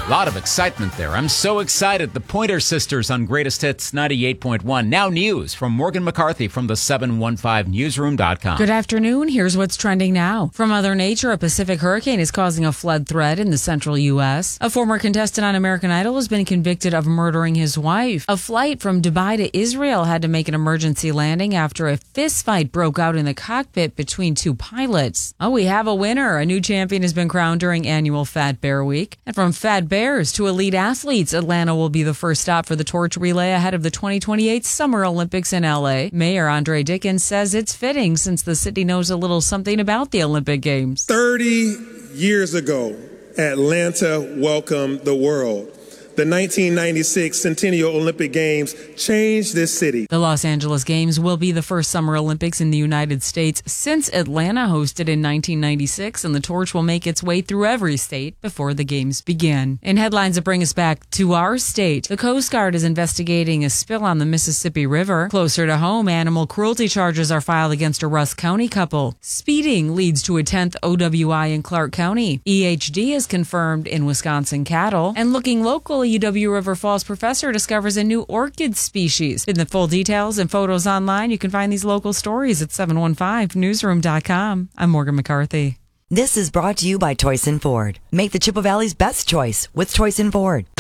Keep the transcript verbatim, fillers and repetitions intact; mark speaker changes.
Speaker 1: A lot of excitement there. I'm so excited. The Pointer Sisters on Greatest Hits ninety-eight point one. Now news from Morgan McCarthy from the seven one five newsroom dot com.
Speaker 2: Good afternoon. Here's what's trending now. From Mother Nature, a Pacific hurricane is causing a flood threat in the central U S. A former contestant on American Idol has been convicted of murdering his wife. A flight from Dubai to Israel had to make an emergency landing after a fist fight broke out in the cockpit between two pilots. Oh, we have a winner. A new champion has been crowned during annual Fat Bear Week. And from Fat Bear Bears to elite athletes, Atlanta will be the first stop for the torch relay ahead of the twenty twenty-eight Summer Olympics in L A. Mayor Andre Dickens says it's fitting since the city knows a little something about the Olympic Games.
Speaker 3: thirty years ago, Atlanta welcomed the world. The nineteen ninety-six Centennial Olympic Games changed this city.
Speaker 2: The Los Angeles Games will be the first Summer Olympics in the United States since Atlanta hosted in nineteen ninety-six, and the torch will make its way through every state before the Games begin. In headlines that bring us back to our state, the Coast Guard is investigating a spill on the Mississippi River. Closer to home, animal cruelty charges are filed against a Rusk County couple. Speeding leads to a tenth O W I in Clark County. E H D is confirmed in Wisconsin cattle. And looking local, U W River Falls professor discovers a new orchid species. In the full details and photos online, you can find these local stories at seven one five newsroom dot com. I'm Morgan McCarthy.
Speaker 4: This is brought to you by Toyson Ford. Make the Chippewa Valley's best choice with Toyson Ford.